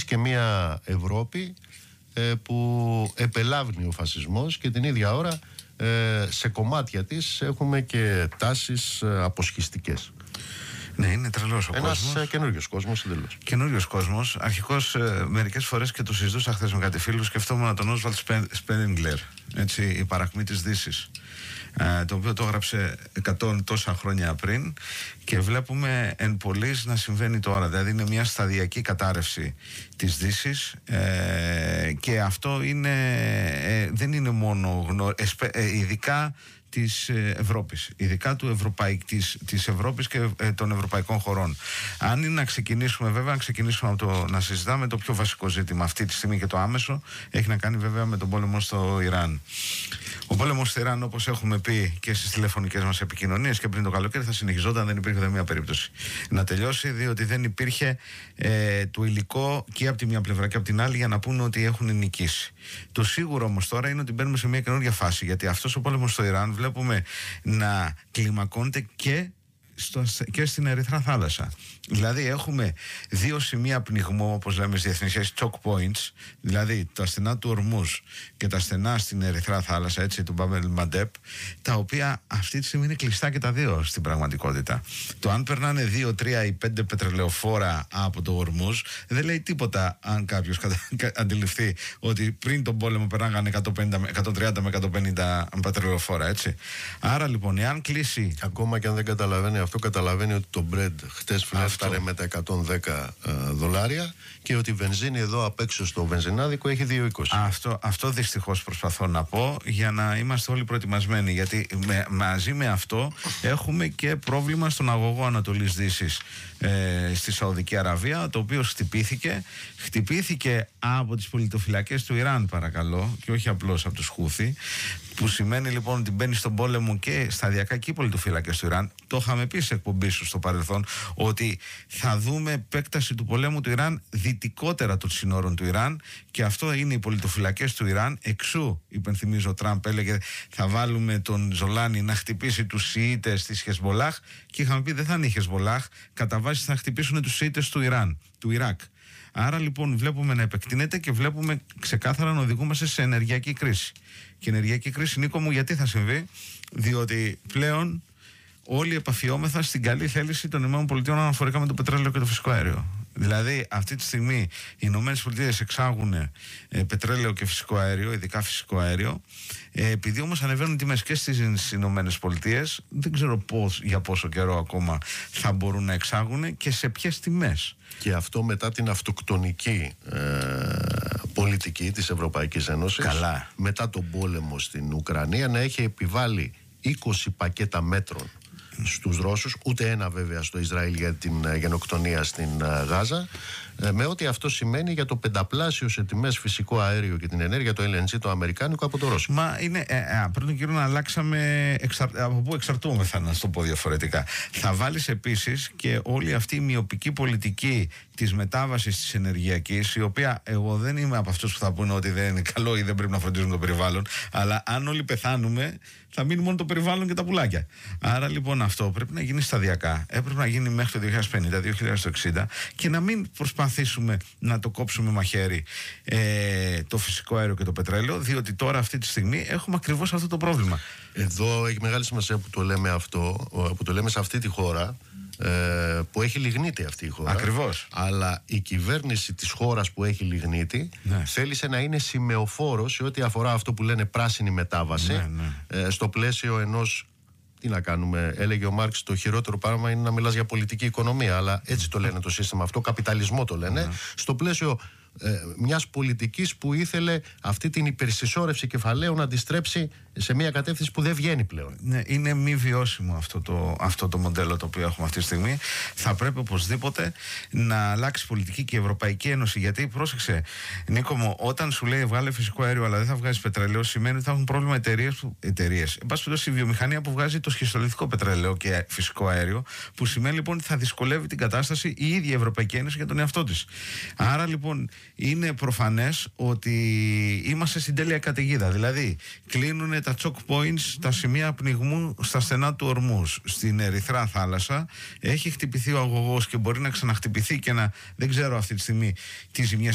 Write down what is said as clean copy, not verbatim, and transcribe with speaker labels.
Speaker 1: και μια Ευρώπη που επελάβνει ο φασισμός και την ίδια ώρα σε κομμάτια της έχουμε και τάσεις αποσχιστικές.
Speaker 2: Ναι, είναι τρελός ο κόσμος.
Speaker 1: Ένας καινούριος κόσμος εντελώς.
Speaker 2: Καινούριος κόσμος. Αρχικώς, μερικές φορές και το συζητούσα χθες με κάτι φίλους, σκεφτόμουν τον Όσβαλντ Σπέντιγκλερ, έτσι, η παρακμή της Δύσης, το οποίο το έγραψε 100 τόσα χρόνια πριν, και βλέπουμε εν πολλοίς να συμβαίνει τώρα. Δηλαδή είναι μια σταδιακή κατάρρευση της Δύσης, και αυτό δεν είναι μόνο ειδικά της Ευρώπης, ειδικά της Ευρώπης και των ευρωπαϊκών χωρών. Αν είναι να ξεκινήσουμε, βέβαια, να συζητάμε το πιο βασικό ζήτημα αυτή τη στιγμή και το άμεσο, έχει να κάνει βέβαια με τον πόλεμο στο Ιράν. Ο πόλεμος στο Ιράν, όπως έχουμε πει και στις τηλεφωνικές μας επικοινωνίες και πριν το καλοκαίρι, θα συνεχιζόταν, δεν υπήρχε ούτε μία περίπτωση να τελειώσει, διότι δεν υπήρχε το υλικό και από τη μία πλευρά και από την άλλη για να πούνε ότι έχουν νικήσει. Το σίγουρο όμως τώρα είναι ότι μπαίνουμε σε μια καινούργια φάση, γιατί αυτός ο πόλεμος στο Ιράν βλέπουμε να κλιμακώνεται και στην Ερυθρά θάλασσα. Δηλαδή έχουμε δύο σημεία πνιγμού, όπως λέμε στις διεθνείς σχέσεις, choke points, δηλαδή τα στενά του Ορμούζ και τα στενά στην Ερυθρά θάλασσα, έτσι, του Μπαμπ ελ Μαντέπ, τα οποία αυτή τη στιγμή είναι κλειστά και τα δύο στην πραγματικότητα. Το αν περνάνε 2, 3 ή 5 πετρελαιοφόρα από το Ορμούζ δεν λέει τίποτα, αν κάποιος αντιληφθεί ότι πριν τον πόλεμο περνάγανε 130 με 150 πετρελαιοφόρα, έτσι. Άρα λοιπόν, εάν κλείσει.
Speaker 1: Ακόμα και αν δεν καταλαβαίνει αυτό, καταλαβαίνει ότι το bread χτες φτάνει με τα 110 δολάρια και ότι η βενζίνη εδώ απ' έξω στο βενζινάδικο έχει 2,20.
Speaker 2: Αυτό δυστυχώς προσπαθώ να πω, για να είμαστε όλοι προετοιμασμένοι, γιατί μαζί με αυτό έχουμε και πρόβλημα στον αγωγό Ανατολής Δύσης στη Σαουδική Αραβία, το οποίο χτυπήθηκε από τις πολιτοφυλακές του Ιράν, παρακαλώ, και όχι απλώς από τους Χούθη, που σημαίνει λοιπόν ότι μπαίνει στον πόλεμο και σταδιακά και οι πολιτοφυλακές του Ιράν. Το είχαμε πει σε εκπομπή σου στο παρελθόν, ότι θα δούμε επέκταση του πολέμου του Ιράν δυτικότερα των συνόρων του Ιράν, και αυτό είναι οι πολιτοφυλακές του Ιράν. Εξού, υπενθυμίζω, ο Τραμπ έλεγε θα βάλουμε τον Ζολάνι να χτυπήσει τους Σιήτες της Χεσμολάχ, και είχαμε πει δεν θα είναι η Χεσμολάχ, κατά βάση θα χτυπήσουν τους Σιήτες του Ιράκ. Άρα λοιπόν βλέπουμε να επεκτείνεται και βλέπουμε ξεκάθαρα να οδηγούμαστε σε ενεργειακή κρίση. Και η ενεργειακή κρίση, Νίκο μου, γιατί θα συμβεί? Διότι πλέον όλοι επαφιόμεθα στην καλή θέληση των ΗΠΑ αναφορικά με το πετρέλαιο και το φυσικό αέριο. Δηλαδή, αυτή τη στιγμή οι ΗΠΑ εξάγουν πετρέλαιο και φυσικό αέριο, ειδικά φυσικό αέριο. Επειδή όμως ανεβαίνουν οι τιμές και στις ΗΠΑ, δεν ξέρω για πόσο καιρό ακόμα θα μπορούν να εξάγουν και σε ποιες τιμές.
Speaker 1: Και αυτό μετά την αυτοκτονική πολιτική της Ευρωπαϊκής Ένωσης, μετά τον πόλεμο στην Ουκρανία, να έχει επιβάλει 20 πακέτα μέτρων στους Ρώσους, ούτε ένα βέβαια στο Ισραήλ για την γενοκτονία στην Γάζα, με ό,τι αυτό σημαίνει για το πενταπλάσιο σε τιμές φυσικό αέριο και την ενέργεια, το LNG, το αμερικάνικο, από το ρώσικο.
Speaker 2: Μα είναι, πρώτον κύριο, να αλλάξαμε από πού εξαρτούμεθα, να το πω διαφορετικά. Θα βάλεις επίσης και όλη αυτή η μειοπική πολιτική της μετάβασης της ενεργειακής, η οποία εγώ δεν είμαι από αυτούς που θα πούνε ότι δεν είναι καλό ή δεν πρέπει να φροντίζουμε το περιβάλλον, αλλά αν όλοι πεθάνουμε θα μείνει μόνο το περιβάλλον και τα πουλάκια. Άρα λοιπόν αυτό πρέπει να γίνει σταδιακά. Έπρεπε να γίνει μέχρι το 2050-2060 και να μην προσπαθήσουμε να το κόψουμε μαχαίρι το φυσικό αέριο και το πετρέλαιο, διότι τώρα αυτή τη στιγμή έχουμε ακριβώς αυτό το πρόβλημα.
Speaker 1: Εδώ έχει μεγάλη σημασία που το λέμε αυτό, που το λέμε σε αυτή τη χώρα, που έχει λιγνίτη αυτή η χώρα.
Speaker 2: Ακριβώς.
Speaker 1: Αλλά η κυβέρνηση της χώρας που έχει λιγνίτη θέλησε να είναι σημεοφόρος σε ό,τι αφορά αυτό που λένε πράσινη μετάβαση, στο πλαίσιο ενός, τι να κάνουμε, έλεγε ο Μάρξ, το χειρότερο πράγμα είναι να μιλάς για πολιτική οικονομία, αλλά έτσι το λένε το σύστημα αυτό, καπιταλισμό το λένε, στο πλαίσιο μιας πολιτικής που ήθελε αυτή την υπερσυσσόρευση κεφαλαίου να αντιστρέψει σε μια κατεύθυνση που δεν βγαίνει πλέον.
Speaker 2: Ναι, είναι μη βιώσιμο αυτό το μοντέλο το οποίο έχουμε αυτή τη στιγμή. Θα πρέπει οπωσδήποτε να αλλάξει πολιτική και η Ευρωπαϊκή Ένωση. Γιατί πρόσεξε, Νίκο μου, όταν σου λέει βγάλε φυσικό αέριο αλλά δεν θα βγάζει πετρέλαιο, σημαίνει ότι θα έχουν πρόβλημα εταιρείες. Εν πάση περιπτώσει, η βιομηχανία που βγάζει το σχιστολιθικό πετρέλαιο και φυσικό αέριο, που σημαίνει λοιπόν ότι θα δυσκολεύει την κατάσταση η ίδια η Ευρωπαϊκή Ένωση για τον εαυτό της. Άρα λοιπόν είναι προφανές ότι είμαστε στην τέλεια καταιγίδα. Δηλαδή, κλείνουν τα choke points, τα σημεία πνιγμού στα στενά του Ορμούζ. Στην Ερυθρά θάλασσα έχει χτυπηθεί ο αγωγός και μπορεί να ξαναχτυπηθεί και να, δεν ξέρω αυτή τη στιγμή τι ζημιές